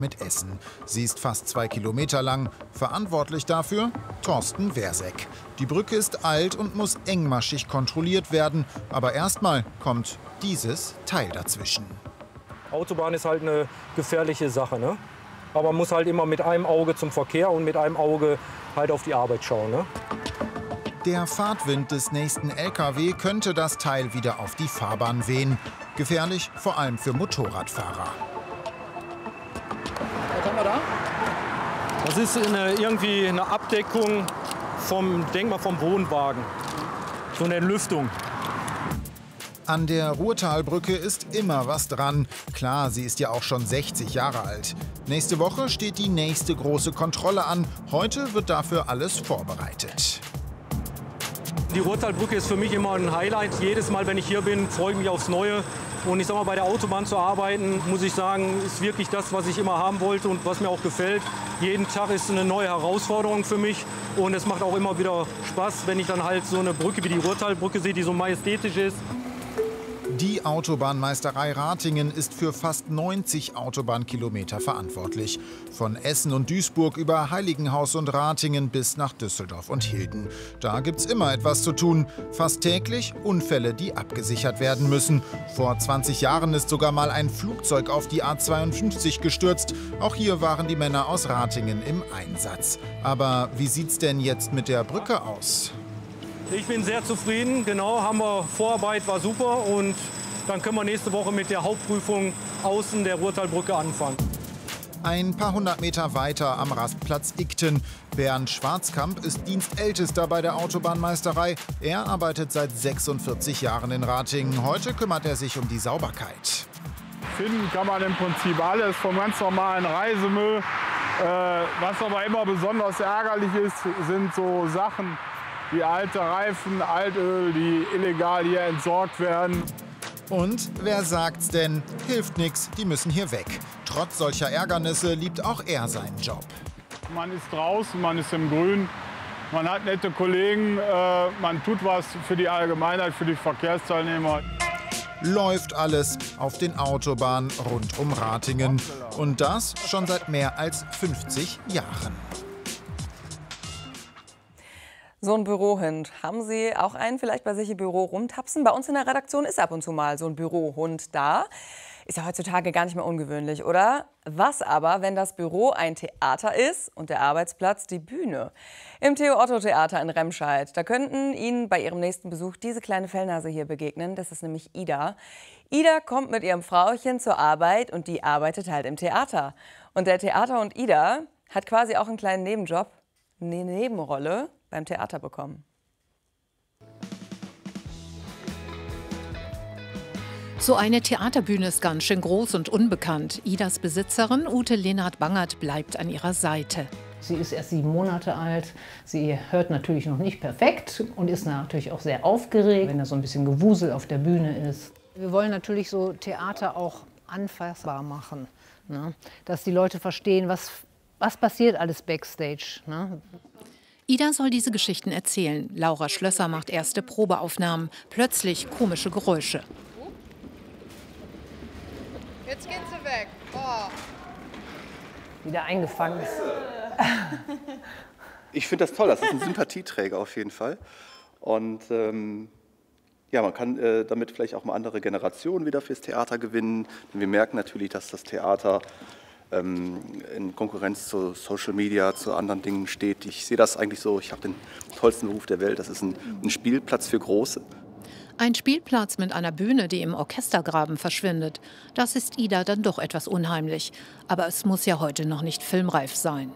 mit Essen. Sie ist fast 2 Kilometer lang. Verantwortlich dafür Thorsten Wersek. Die Brücke ist alt und muss engmaschig kontrolliert werden. Aber erstmal kommt dieses Teil dazwischen. Autobahn ist halt eine gefährliche Sache, ne? Aber man muss halt immer mit einem Auge zum Verkehr und mit einem Auge halt auf die Arbeit schauen, ne? Der Fahrtwind des nächsten LKW könnte das Teil wieder auf die Fahrbahn wehen. Gefährlich vor allem für Motorradfahrer. Was haben wir da? Das ist irgendwie eine Abdeckung vom Wohnwagen. So eine Entlüftung. An der Ruhrtalbrücke ist immer was dran. Klar, sie ist ja auch schon 60 Jahre alt. Nächste Woche steht die nächste große Kontrolle an. Heute wird dafür alles vorbereitet. Die Ruhrtalbrücke ist für mich immer ein Highlight. Jedes Mal, wenn ich hier bin, freue ich mich aufs Neue. Und ich sag mal, bei der Autobahn zu arbeiten, muss ich sagen, ist wirklich das, was ich immer haben wollte und was mir auch gefällt. Jeden Tag ist eine neue Herausforderung für mich. Und es macht auch immer wieder Spaß, wenn ich dann halt so eine Brücke wie die Ruhrtalbrücke sehe, die so majestätisch ist. Die Autobahnmeisterei Ratingen ist für fast 90 Autobahnkilometer verantwortlich. Von Essen und Duisburg über Heiligenhaus und Ratingen bis nach Düsseldorf und Hilden. Da gibt's immer etwas zu tun. Fast täglich Unfälle, die abgesichert werden müssen. Vor 20 Jahren ist sogar mal ein Flugzeug auf die A52 gestürzt. Auch hier waren die Männer aus Ratingen im Einsatz. Aber wie sieht's denn jetzt mit der Brücke aus? Ich bin sehr zufrieden, genau, Vorarbeit war super und dann können wir nächste Woche mit der Hauptprüfung außen der Ruhrtalbrücke anfangen. Ein paar hundert Meter weiter am Rastplatz Igten. Bernd Schwarzkamp ist Dienstältester bei der Autobahnmeisterei. Er arbeitet seit 46 Jahren in Ratingen. Heute kümmert er sich um die Sauberkeit. Finden kann man im Prinzip alles vom ganz normalen Reisemüll. Was aber immer besonders ärgerlich ist, sind so Sachen, wie alte Reifen, Altöl, die illegal hier entsorgt werden. Und wer sagt's denn? Hilft nix, die müssen hier weg. Trotz solcher Ärgernisse liebt auch er seinen Job. Man ist draußen, man ist im Grün, man hat nette Kollegen, man tut was für die Allgemeinheit, für die Verkehrsteilnehmer. Läuft alles auf den Autobahnen rund um Ratingen. Und das schon seit mehr als 50 Jahren. So ein Bürohund. Haben Sie auch einen vielleicht bei sich im Büro rumtapsen? Bei uns in der Redaktion ist ab und zu mal so ein Bürohund da. Ist ja heutzutage gar nicht mehr ungewöhnlich, oder? Was aber, wenn das Büro ein Theater ist und der Arbeitsplatz die Bühne? Im Theo-Otto-Theater in Remscheid. Da könnten Ihnen bei Ihrem nächsten Besuch diese kleine Fellnase hier begegnen. Das ist nämlich Ida. Ida kommt mit ihrem Frauchen zur Arbeit und die arbeitet halt im Theater. Und der Theaterhund Ida hat quasi auch einen kleinen Nebenjob, eine Nebenrolle beim Theater bekommen. So eine Theaterbühne ist ganz schön groß und unbekannt. Idas Besitzerin Ute Lenard-Bangert bleibt an ihrer Seite. Sie ist erst 7 Monate alt. Sie hört natürlich noch nicht perfekt und ist natürlich auch sehr aufgeregt, wenn da so ein bisschen Gewusel auf der Bühne ist. Wir wollen natürlich so Theater auch anfassbar machen, ne? Dass die Leute verstehen, was passiert alles backstage, ne? Ida soll diese Geschichten erzählen. Laura Schlösser macht erste Probeaufnahmen. Plötzlich komische Geräusche. Jetzt geht sie weg. Oh. Wieder eingefangen ist. Ich finde das toll, das ist ein Sympathieträger auf jeden Fall. Und ja, man kann damit vielleicht auch mal andere Generationen wieder fürs Theater gewinnen. Denn wir merken natürlich, dass das Theater in Konkurrenz zu Social Media, zu anderen Dingen steht. Ich sehe das eigentlich so, ich habe den tollsten Beruf der Welt, das ist ein Spielplatz für Große. Ein Spielplatz mit einer Bühne, die im Orchestergraben verschwindet. Das ist Ida dann doch etwas unheimlich. Aber es muss ja heute noch nicht filmreif sein.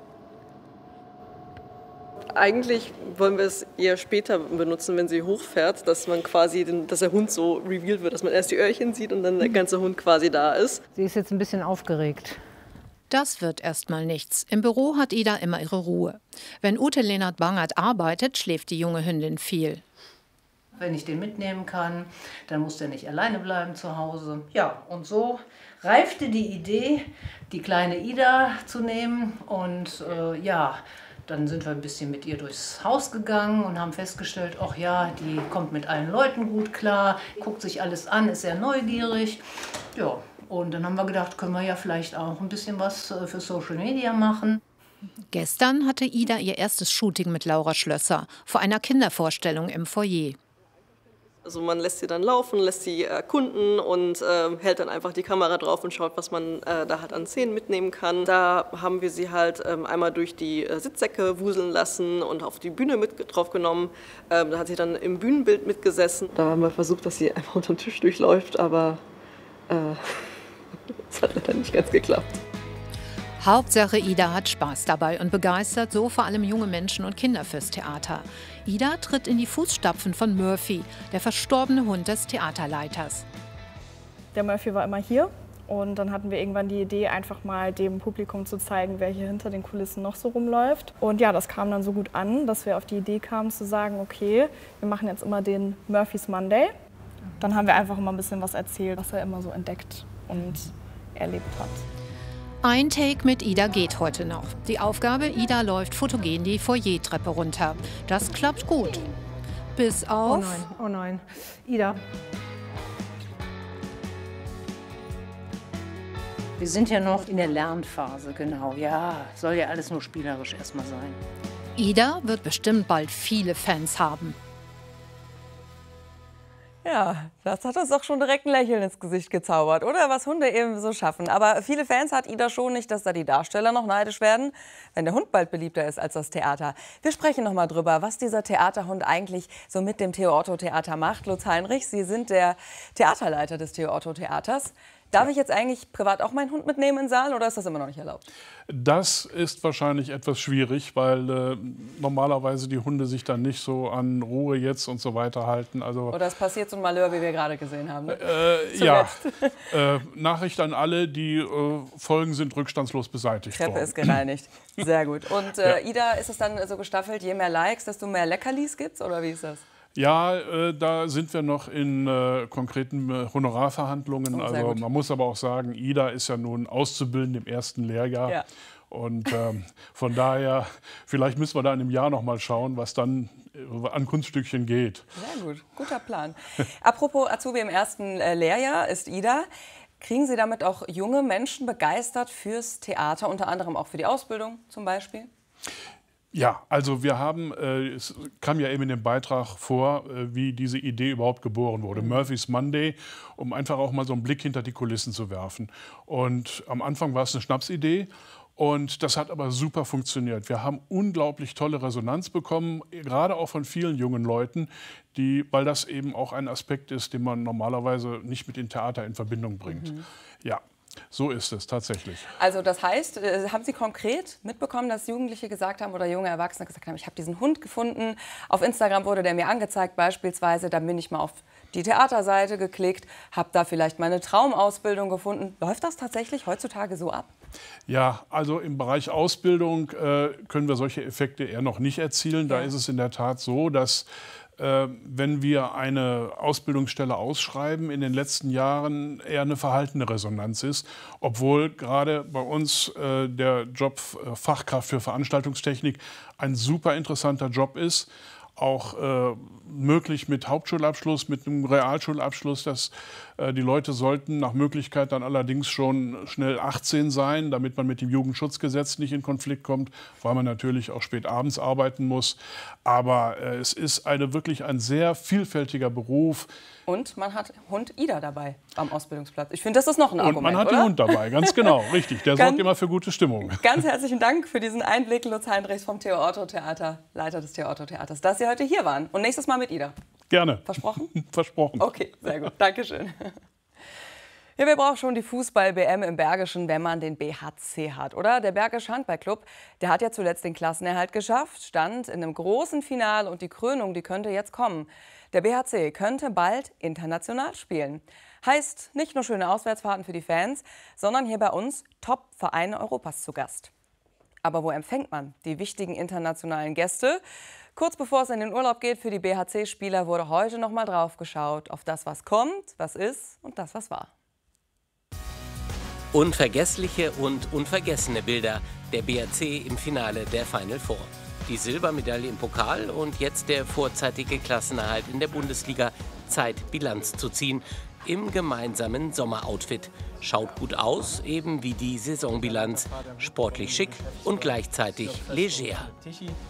Eigentlich wollen wir es eher später benutzen, wenn sie hochfährt, dass man quasi, dass der Hund so revealed wird, dass man erst die Öhrchen sieht und dann der ganze Hund quasi da ist. Sie ist jetzt ein bisschen aufgeregt. Das wird erstmal nichts. Im Büro hat Ida immer ihre Ruhe. Wenn Ute Lenard-Bangert arbeitet, schläft die junge Hündin viel. Wenn ich den mitnehmen kann, dann muss der nicht alleine bleiben zu Hause. Ja, und so reifte die Idee, die kleine Ida zu nehmen. Und ja, dann sind wir ein bisschen mit ihr durchs Haus gegangen und haben festgestellt, ach ja, die kommt mit allen Leuten gut klar, guckt sich alles an, ist sehr neugierig. Ja, Und dann haben wir gedacht, können wir ja vielleicht auch ein bisschen was für Social Media machen. Gestern hatte Ida ihr erstes Shooting mit Laura Schlösser vor einer Kindervorstellung im Foyer. Also man lässt sie dann laufen, lässt sie erkunden und hält dann einfach die Kamera drauf und schaut, was man da halt an Szenen mitnehmen kann. Da haben wir sie halt einmal durch die Sitzsäcke wuseln lassen und auf die Bühne mit drauf genommen. Da hat sie dann im Bühnenbild mitgesessen. Da haben wir versucht, dass sie einfach unter den Tisch durchläuft, aber es hat leider nicht ganz geklappt. Hauptsache, Ida hat Spaß dabei und begeistert so vor allem junge Menschen und Kinder fürs Theater. Ida tritt in die Fußstapfen von Murphy, der verstorbene Hund des Theaterleiters. Der Murphy war immer hier und dann hatten wir irgendwann die Idee, einfach mal dem Publikum zu zeigen, wer hier hinter den Kulissen noch so rumläuft. Und ja, das kam dann so gut an, dass wir auf die Idee kamen zu sagen, okay, wir machen jetzt immer den Murphy's Monday. Dann haben wir einfach immer ein bisschen was erzählt, was er immer so entdeckt und erlebt hat. Ein Take mit Ida geht heute noch. Die Aufgabe, Ida läuft fotogen die Foyertreppe runter. Das klappt gut. Bis auf... Oh nein, Ida. Wir sind ja noch in der Lernphase, genau. Ja, soll ja alles nur spielerisch erstmal sein. Ida wird bestimmt bald viele Fans haben. Ja, das hat uns doch schon direkt ein Lächeln ins Gesicht gezaubert, oder? Was Hunde eben so schaffen. Aber viele Fans hat Ida schon, nicht, dass da die Darsteller noch neidisch werden, wenn der Hund bald beliebter ist als das Theater. Wir sprechen noch mal drüber, was dieser Theaterhund eigentlich so mit dem Theo-Otto-Theater macht. Lutz Heinrich, Sie sind der Theaterleiter des Theo-Otto-Theaters. Darf ich jetzt eigentlich privat auch meinen Hund mitnehmen in den Saal oder ist das immer noch nicht erlaubt? Das ist wahrscheinlich etwas schwierig, weil normalerweise die Hunde sich dann nicht so an Ruhe jetzt und so weiter halten. Also, oder es passiert so ein Malheur, wie wir gerade gesehen haben. Ne? Ja, Nachricht an alle, die Folgen sind rückstandslos beseitigt worden. Treppe ist gereinigt. Sehr gut. Und Ida, ist es dann so gestaffelt, je mehr Likes, desto mehr Leckerlis gibt's oder wie ist das? Ja, da sind wir noch in konkreten Honorarverhandlungen. Also man muss aber auch sagen, Ida ist ja nun Auszubildende im ersten Lehrjahr. Ja. Und von daher, vielleicht müssen wir da in einem Jahr noch mal schauen, was dann an Kunststückchen geht. Sehr gut, guter Plan. Apropos Azubi im ersten Lehrjahr ist Ida. Kriegen Sie damit auch junge Menschen begeistert fürs Theater, unter anderem auch für die Ausbildung zum Beispiel? Ja, also wir haben, es kam ja eben in dem Beitrag vor, wie diese Idee überhaupt geboren wurde. Murphy's Monday, um einfach auch mal so einen Blick hinter die Kulissen zu werfen. Und am Anfang war es eine Schnapsidee. Und das hat aber super funktioniert. Wir haben unglaublich tolle Resonanz bekommen, gerade auch von vielen jungen Leuten, weil das eben auch ein Aspekt ist, den man normalerweise nicht mit dem Theater in Verbindung bringt. Ja. So ist es tatsächlich. Also das heißt, haben Sie konkret mitbekommen, dass Jugendliche gesagt haben oder junge Erwachsene gesagt haben, ich habe diesen Hund gefunden, auf Instagram wurde der mir angezeigt beispielsweise, dann bin ich mal auf die Theaterseite geklickt, habe da vielleicht meine Traumausbildung gefunden. Läuft das tatsächlich heutzutage so ab? Ja, also im Bereich Ausbildung können wir solche Effekte eher noch nicht erzielen. Da ist es in der Tat so, dass wenn wir eine Ausbildungsstelle ausschreiben, in den letzten Jahren eher eine verhaltene Resonanz ist, obwohl gerade bei uns der Job Fachkraft für Veranstaltungstechnik ein super interessanter Job ist. Auch möglich mit Hauptschulabschluss, mit einem Realschulabschluss. Dass die Leute sollten nach Möglichkeit dann allerdings schon schnell 18 sein, damit man mit dem Jugendschutzgesetz nicht in Konflikt kommt, weil man natürlich auch spät abends arbeiten muss. Aber es ist wirklich ein sehr vielfältiger Beruf. Und man hat Hund Ida dabei am Ausbildungsplatz. Ich finde, das ist noch ein Argument, und man hat den Hund dabei, ganz genau, richtig. Der sorgt immer für gute Stimmung. Ganz herzlichen Dank für diesen Einblick, Lutz Heinrichs vom Theo-Otto-Theater, Leiter des Theo-Otto-Theaters, dass Sie heute hier waren. Und nächstes Mal mit Ida. Gerne. Versprochen? Versprochen. Okay, sehr gut. Dankeschön. Ja, wir brauchen schon die Fußball-BM im Bergischen, wenn man den BHC hat, oder? Der Bergische Handballclub, der hat ja zuletzt den Klassenerhalt geschafft, stand in einem großen Finale und die Krönung, die könnte jetzt kommen. Der BHC könnte bald international spielen. Heißt nicht nur schöne Auswärtsfahrten für die Fans, sondern hier bei uns Top-Vereine Europas zu Gast. Aber wo empfängt man die wichtigen internationalen Gäste? Kurz bevor es in den Urlaub geht für die BHC-Spieler, wurde heute noch mal drauf geschaut auf das, was kommt, was ist und das, was war. Unvergessliche und unvergessene Bilder. Der BHC im Finale der Final Four. Die Silbermedaille im Pokal und jetzt der vorzeitige Klassenerhalt in der Bundesliga. Zeit, Bilanz zu ziehen. im gemeinsamen Sommeroutfit. Schaut gut aus, eben wie die Saisonbilanz. Sportlich schick und gleichzeitig leger.